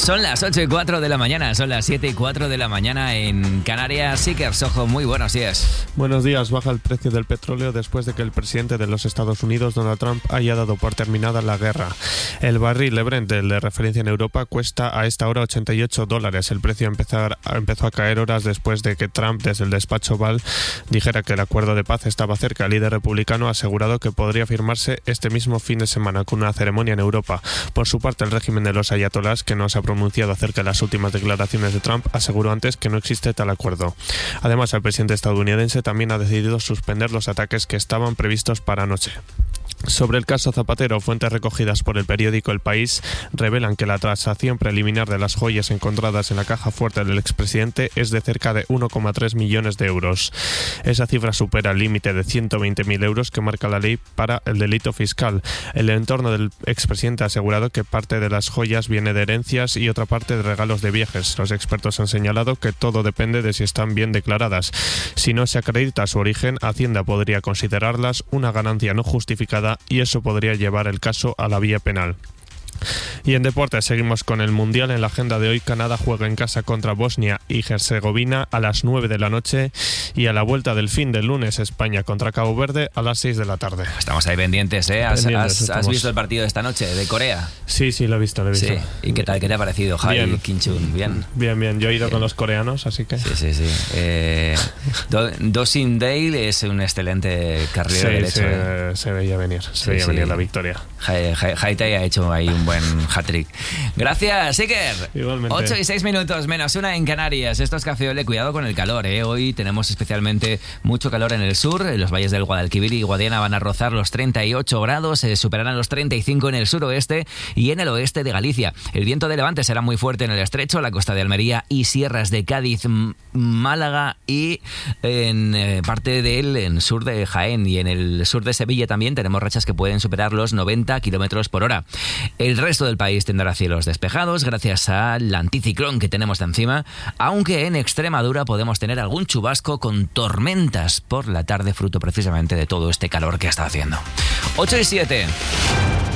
Son las 8:04 de la mañana, son las 7:04 de la mañana en Canarias. Seekers, ojo, muy buenos días. Buenos días. Baja el precio del petróleo después de que el presidente de los Estados Unidos, Donald Trump, haya dado por terminada la guerra. El barril de Brent, el de referencia en Europa, cuesta a esta hora $88. El precio empezó a caer horas después de que Trump, desde el despacho Oval, dijera que el acuerdo de paz estaba cerca. El líder republicano ha asegurado que podría firmarse este mismo fin de semana con una ceremonia en Europa. Por su parte, el régimen de los ayatolás, que no se ha pronunciado acerca de las últimas declaraciones de Trump, aseguró antes que no existe tal acuerdo. Además, el presidente estadounidense también ha decidido suspender los ataques que estaban previstos para anoche. Sobre el caso Zapatero, fuentes recogidas por el periódico El País revelan que la transacción preliminar de las joyas encontradas en la caja fuerte del expresidente es de cerca de 1,3 millones de euros. Esa cifra supera el límite de 120.000 euros que marca la ley para el delito fiscal. El entorno del expresidente ha asegurado que parte de las joyas viene de herencias y otra parte de regalos de viajes. Los expertos han señalado que todo depende de si están bien declaradas. Si no se acredita su origen, Hacienda podría considerarlas una ganancia no justificada y eso podría llevar el caso a la vía penal. Y en deportes seguimos con el Mundial. En la agenda de hoy, Canadá juega en casa contra Bosnia y Herzegovina a las 9 de la noche y a la vuelta del fin del lunes España contra Cabo Verde a las 6 de la tarde. Estamos ahí pendientes, ¿eh? ¿Has visto el partido de esta noche de Corea? Sí, lo he visto. Sí. ¿Y qué tal? ¿Qué te ha parecido, Javi Kim-chun? Bien. Yo he ido con los coreanos, así que... Sí. Do-Sin Dale es un excelente carrilero derecho. Se veía venir la victoria. Haitay ha hecho ahí un buen hat-trick. Gracias, Iker. Igualmente. 8:06 menos una en Canarias. Esto es Café Ole. Cuidado con el calor, ¿eh? Hoy tenemos especialmente mucho calor en el sur. En los valles del Guadalquivir y Guadiana van a rozar los 38 grados. Se superarán los 35 en el suroeste y en el oeste de Galicia. El viento de levante será muy fuerte en el estrecho, la costa de Almería y sierras de Cádiz, Málaga y en parte del sur de Jaén y en el sur de Sevilla también tenemos rachas que pueden superar los 90 kilómetros por hora. El resto del país tendrá cielos despejados gracias al anticiclón que tenemos de encima, aunque en Extremadura podemos tener algún chubasco con tormentas por la tarde, fruto precisamente de todo este calor que está haciendo. 8:07.